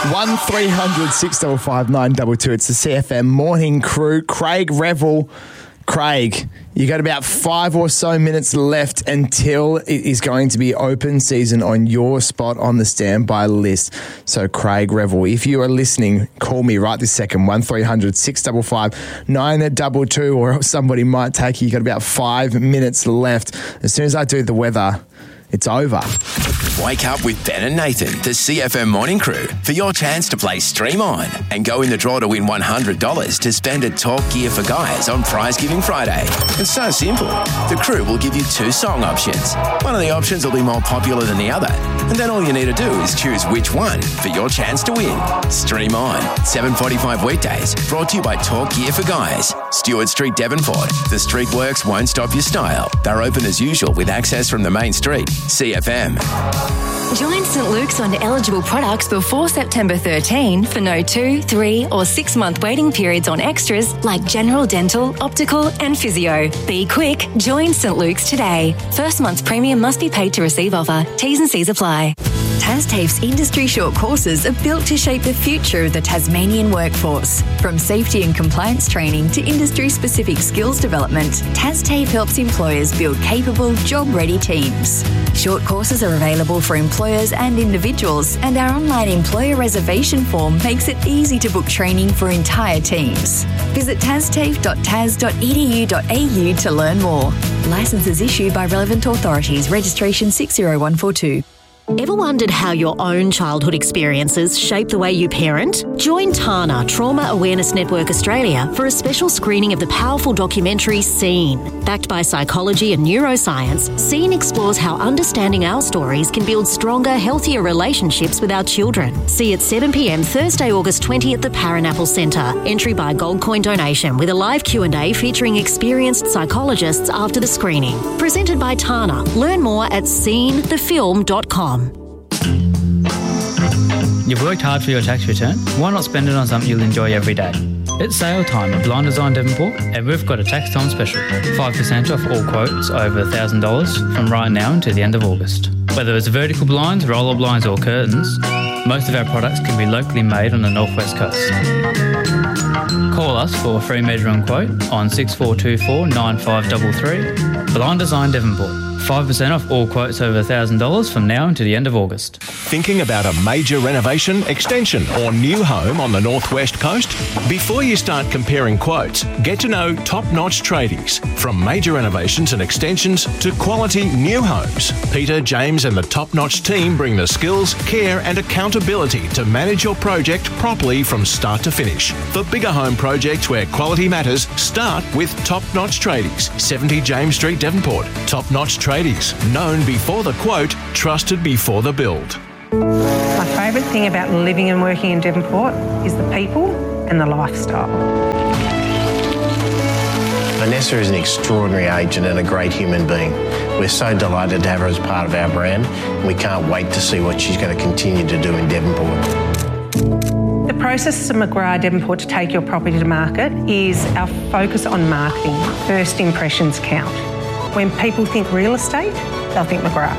1300 655 922. It's the CFM Morning Crew. Craig Revel. Craig, you got about 5 or so minutes left until it is going to be open season on your spot on the standby list. So, Craig Revel, if you are listening, call me right this second, 1300 655 922, or somebody might take you. You got about 5 minutes left. As soon as I do the weather, it's over. Wake up with Ben and Nathan, the CFM Morning Crew, for your chance to play Stream On and go in the draw to win $100 to spend at Talk Gear for Guys on Prize Giving Friday. It's so simple. The crew will give you 2 song options. One of the options will be more popular than the other, and then all you need to do is choose which one for your chance to win. Stream On, 7:45 weekdays, brought to you by Talk Gear for Guys. Stewart Street, Devonport. The street works won't stop your style. They're open as usual with access from the main street. CFM. Join St Luke's on eligible products before September 13 for no 2, 3 or 6 month waiting periods on extras like general dental, optical and physio. Be quick, join St Luke's today. First month's premium must be paid to receive offer. T's and C's apply. TasTAFE's industry short courses are built to shape the future of the Tasmanian workforce. From safety and compliance training to industry-specific skills development, TasTAFE helps employers build capable, job-ready teams. Short courses are available for employers and individuals, and our online employer reservation form makes it easy to book training for entire teams. Visit tastafe.tas.edu.au to learn more. Licenses issued by relevant authorities. Registration 60142. Ever wondered how your own childhood experiences shape the way you parent? Join TANA, Trauma Awareness Network Australia, for a special screening of the powerful documentary Seen. Backed by psychology and neuroscience, Seen explores how understanding our stories can build stronger, healthier relationships with our children. See at 7 p.m. Thursday, August 20 at the Paranapple Centre. Entry by gold coin donation with a live Q&A featuring experienced psychologists after the screening. Presented by TANA. Learn more at seenthefilm.com. You've worked hard for your tax return. Why not spend it on something you'll enjoy every day? It's sale time at Blind Design Devonport, and we've got a tax time special. 5% off all quotes over $1,000 from right now until the end of August. Whether it's vertical blinds, roller blinds or curtains, most of our products can be locally made on the Northwest Coast. Call us for a free measuring quote on 6424 9533. Blind Design Devonport. 5% off all quotes over $1,000 from now until the end of August. Thinking about a major renovation, extension or new home on the Northwest Coast? Before you start comparing quotes, get to know Top Notch Tradies. From major renovations and extensions to quality new homes, Peter, James and the Top Notch team bring the skills, care and accountability to manage your project properly from start to finish. For bigger home projects where quality matters, start with Top Notch Tradies, 70 James Street, Devonport. Top Notch Tradies, known before the quote, trusted before the build. My favourite thing about living and working in Devonport is the people and the lifestyle. Vanessa is an extraordinary agent and a great human being. We're so delighted to have her as part of our brand. We can't wait to see what she's going to continue to do in Devonport. The process of McGrath Devonport to take your property to market is our focus on marketing. First impressions count. When people think real estate, they'll think McGrath.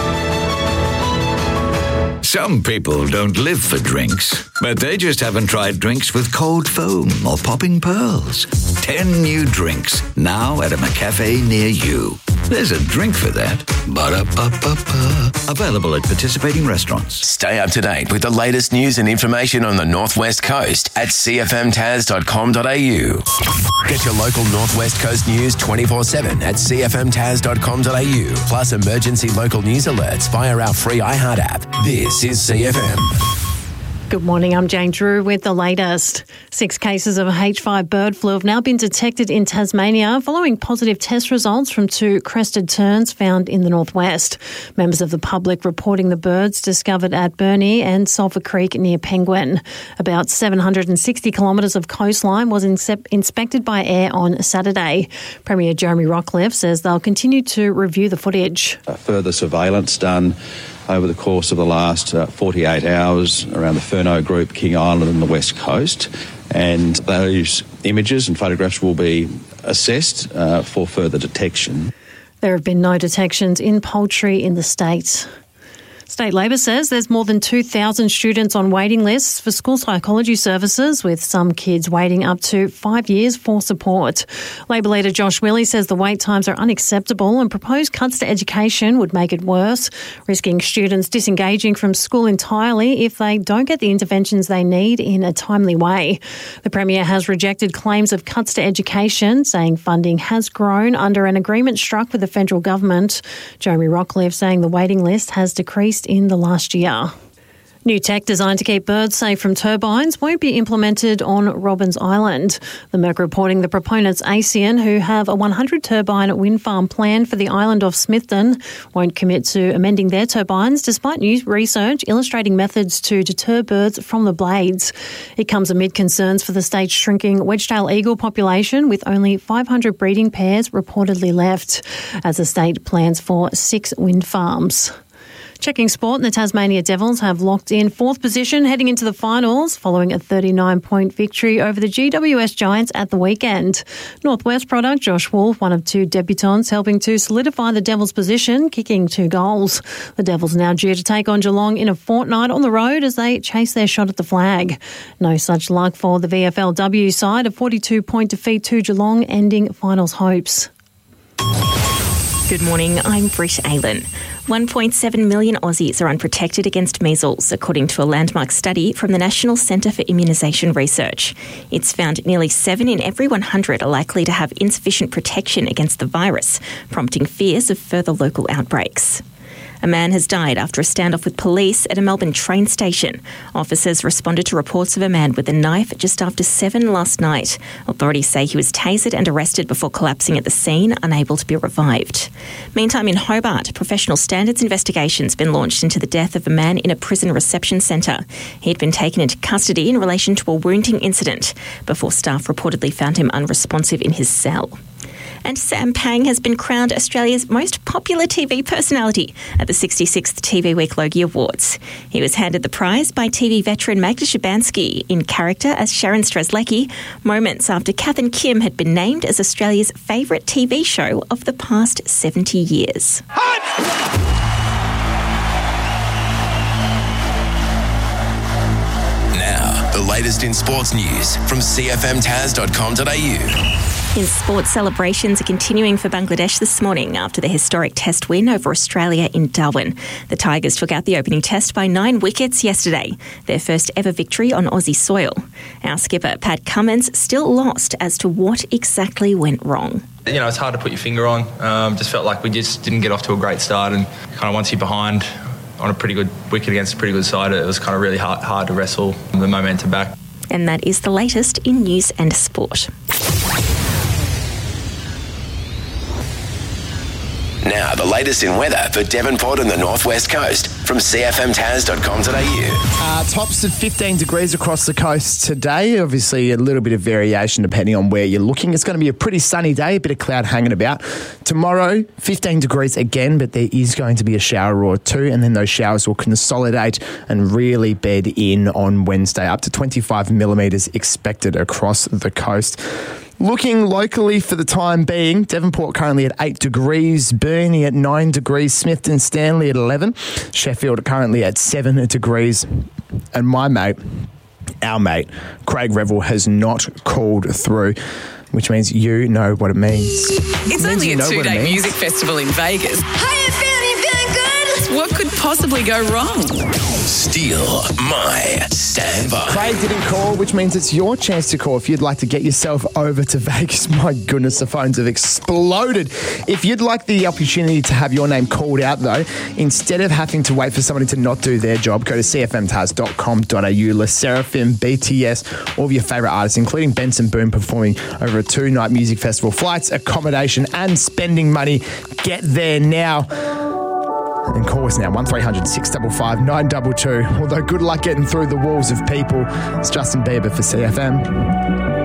Some people don't live for drinks, but they just haven't tried drinks with cold foam or popping pearls. 10 new drinks, now at a McCafe near you. There's a drink for that. Ba-da-ba-ba-ba. Available at participating restaurants. Stay up to date with the latest news and information on the Northwest Coast at cfmtas.com.au. Get your local Northwest Coast news 24/7 at cfmtas.com.au. Plus emergency local news alerts via our free iHeart app. This is CFM. Good morning, I'm Jane Drew with the latest. 6 cases of H5 bird flu have now been detected in Tasmania following positive test results from 2 crested terns found in the northwest. Members of the public reporting the birds discovered at Burnie and Sulphur Creek near Penguin. About 760 kilometres of coastline was inspected by air on Saturday. Premier Jeremy Rockliff says they'll continue to review the footage. Further surveillance done over the course of the last 48 hours around the Furneaux Group, King Island and the West Coast. And those images and photographs will be assessed for further detection. There have been no detections in poultry in the state. State Labor says there's more than 2,000 students on waiting lists for school psychology services, with some kids waiting up to 5 years for support. Labor leader Josh Willey says the wait times are unacceptable and proposed cuts to education would make it worse, risking students disengaging from school entirely if they don't get the interventions they need in a timely way. The Premier has rejected claims of cuts to education, saying funding has grown under an agreement struck with the federal government. Jeremy Rockcliffe saying the waiting list has decreased in the last year. New tech designed to keep birds safe from turbines won't be implemented on Robbins Island. The Merc reporting the proponents ASEAN, who have a 100-turbine wind farm planned for the island of Smithton, won't commit to amending their turbines despite new research illustrating methods to deter birds from the blades. It comes amid concerns for the state's shrinking wedge-tailed eagle population, with only 500 breeding pairs reportedly left, as the state plans for 6 wind farms. Checking sport, the Tasmania Devils have locked in 4th position heading into the finals following a 39-point victory over the GWS Giants at the weekend. Northwest product Josh Wolf, one of 2 debutants, helping to solidify the Devils' position, kicking 2 goals. The Devils now due to take on Geelong in a fortnight on the road as they chase their shot at the flag. No such luck for the VFLW side, a 42-point defeat to Geelong, ending finals hopes. Good morning, I'm Britt Aylen. 1.7 million Aussies are unprotected against measles, according to a landmark study from the National Centre for Immunisation Research. It's found nearly 7 in every 100 are likely to have insufficient protection against the virus, prompting fears of further local outbreaks. A man has died after a standoff with police at a Melbourne train station. Officers responded to reports of a man with a knife just after 7 last night. Authorities say he was tasered and arrested before collapsing at the scene, unable to be revived. Meantime, in Hobart, professional standards investigations been launched into the death of a man in a prison reception centre. He had been taken into custody in relation to a wounding incident before staff reportedly found him unresponsive in his cell. And Sam Pang has been crowned Australia's most popular TV personality at the 66th TV Week Logie Awards. He was handed the prize by TV veteran Magda Szubanski in character as Sharon Strzelecki, moments after Kath and Kim had been named as Australia's favourite TV show of the past 70 years. Now, the latest in sports news from cfmtas.com.au. In sports, celebrations are continuing for Bangladesh this morning after the historic test win over Australia in Darwin. The Tigers took out the opening test by 9 wickets yesterday, their first ever victory on Aussie soil. Our skipper, Pat Cummins, still lost as to what exactly went wrong. You know, it's hard to put your finger on. Just felt like we just didn't get off to a great start, and kind of once you're behind on a pretty good wicket against a pretty good side, it was kind of really hard to wrestle the momentum back. And that is the latest in news and sport. Now, the latest in weather for Devonport and the Northwest Coast from cfmtas.com.au. Tops of 15 degrees across the coast today. Obviously, a little bit of variation depending on where you're looking. It's going to be a pretty sunny day, a bit of cloud hanging about. Tomorrow, 15 degrees again, but there is going to be a shower or two, and then those showers will consolidate and really bed in on Wednesday. Up to 25 millimetres expected across the coast. Looking locally for the time being, Devonport currently at 8 degrees, Burnie at 9 degrees, Smithton Stanley at 11, Sheffield currently at 7 degrees, and our mate, Craig Revel has not called through, which means you know what it means. It's only a 2-day music festival in Vegas. Hiya, fam, you feeling good? What could possibly go wrong? Steal my standby. Craig didn't call, which means it's your chance to call if you'd like to get yourself over to Vegas. My goodness, the phones have exploded. If you'd like the opportunity to have your name called out, though, instead of having to wait for somebody to not do their job, go to cfmtas.com.au. Le Seraphim, BTS, all of your favourite artists, including Benson Boone, performing over a 2-night music festival. Flights, accommodation and spending money. Get there now. And call us now, 1300 655 922. Although good luck getting through the walls of people. It's Justin Bieber for CFM.